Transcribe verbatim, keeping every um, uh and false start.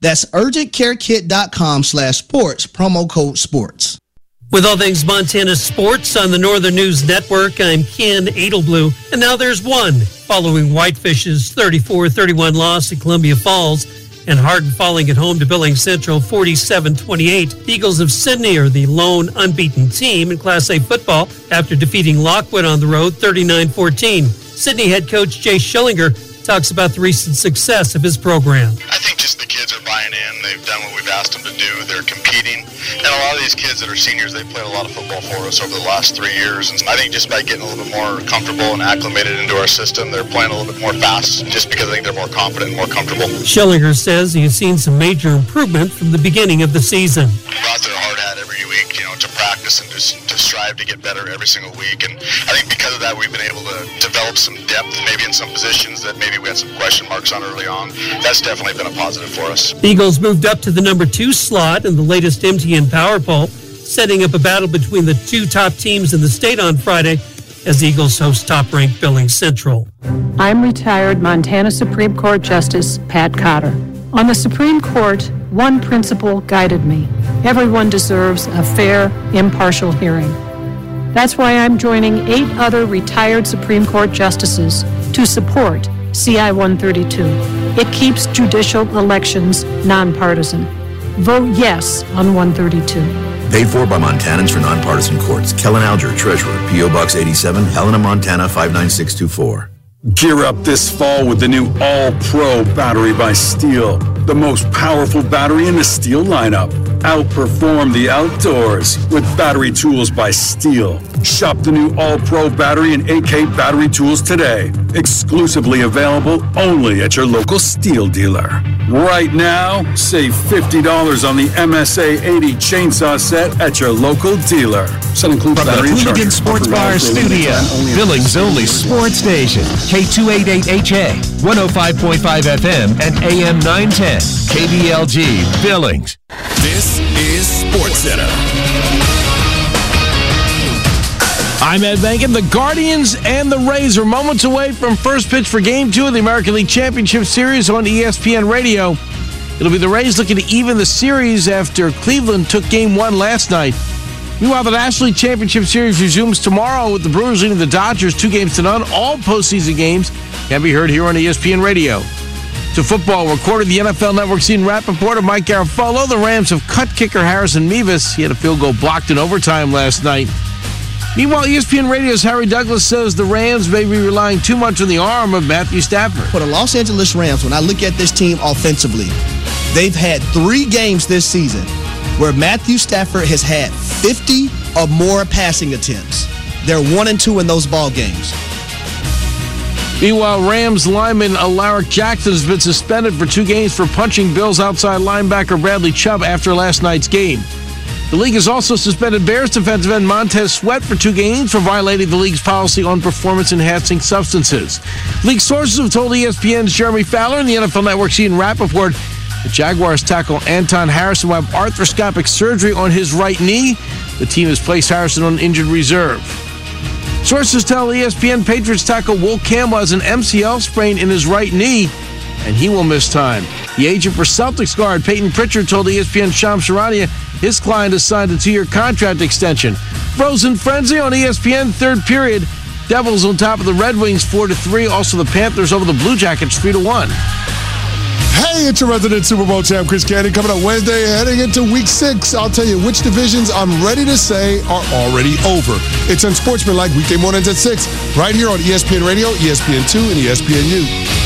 That's urgentcarekit.com slash sports, promo code sports. With all things Montana sports on the Northern News Network, I'm Ken Edelblue, and now there's one. Following Whitefish's thirty-four thirty-one loss at Columbia Falls and Hardin falling at home to Billings Central forty-seven twenty-eight, the Eagles of Sydney are the lone unbeaten team in Class A football after defeating Lockwood on the road thirty-nine fourteen. Sydney head coach Jay Schillinger talks about the recent success of his program. I think just the kids are buying in. They've done what we've asked them to do. They're competing. And a lot of these kids that are seniors, they've played a lot of football for us over the last three years. And I think just by getting a little bit more comfortable and acclimated into our system, they're playing a little bit more fast just because I think they're more confident and more comfortable. Schillinger says he has seen some major improvement from the beginning of the season. We're out there hard at every week, you know, to practice and just to strive to get better every single week. And I think because of that, we've been able to develop some depth, maybe in some positions that maybe we had some question marks on early on. That's definitely been a positive for us. The Eagles moved up to the number two slot in the latest M T N Power Poll, setting up a battle between the two top teams in the state on Friday as the Eagles host top-ranked Billings Central. I'm retired Montana Supreme Court Justice Pat Cotter. On the Supreme Court, one principle guided me. Everyone deserves a fair, impartial hearing. That's why I'm joining eight other retired Supreme Court justices to support C I one thirty-two. It keeps judicial elections nonpartisan. Vote yes on one thirty-two. Paid for by Montanans for Nonpartisan Courts. Kellen Alger, Treasurer, P O Box eighty-seven, Helena, Montana five nine six two four. Gear up this fall with the new All-Pro battery by Steel. The most powerful battery in the Steel lineup. Outperform the outdoors with battery tools by Steel. Shop the new All-Pro battery and A K battery tools today. Exclusively available only at your local Steel dealer. Right now, save fifty dollars on the M S A eighty chainsaw set at your local dealer. Set includes From battery the Hooligan Sports Bar studio, Billings' only sports station, K two eighty-eight H A, one oh five point five F M and A M nine ten, K B L G, Billings. This is SportsCenter. I'm Ed Bankin. The Guardians and the Rays are moments away from first pitch for Game two of the American League Championship Series on E S P N Radio. It'll be the Rays looking to even the series after Cleveland took Game one last night. Meanwhile, the National League Championship Series resumes tomorrow with the Brewers leading the Dodgers two games to none. All postseason games can be heard here on E S P N Radio. To football, recorded the N F L Network scene Rappaport of Mike Garafolo. The Rams have cut kicker Harrison Mevis. He had a field goal blocked in overtime last night. Meanwhile, E S P N Radio's Harry Douglas says the Rams may be relying too much on the arm of Matthew Stafford. For the Los Angeles Rams, when I look at this team offensively, they've had three games this season where Matthew Stafford has had fifty or more passing attempts. They're one and two in those ball games. Meanwhile, Rams lineman Alaric Jackson has been suspended for two games for punching Bills outside linebacker Bradley Chubb after last night's game. The league has also suspended Bears defensive end Montez Sweat for two games for violating the league's policy on performance-enhancing substances. League sources have told E S P N's Jeremy Fowler and the N F L Network scene Rappaport the Jaguars tackle Anton Harrison will have arthroscopic surgery on his right knee. The team has placed Harrison on injured reserve. Sources tell E S P N Patriots tackle Will Campbell has an M C L sprain in his right knee, and he will miss time. The agent for Celtics guard Peyton Pritchard told E S P N's Shams Charania his client has signed a two-year contract extension. Frozen Frenzy on E S P N, third period. Devils on top of the Red Wings four to three. Also the Panthers over the Blue Jackets three to one. Hey, it's your resident Super Bowl champ, Chris Candy, coming up Wednesday, heading into week six. I'll tell you which divisions I'm ready to say are already over. It's Unsportsmanlike weekday mornings at six, right here on E S P N Radio, E S P N two, and E S P N U.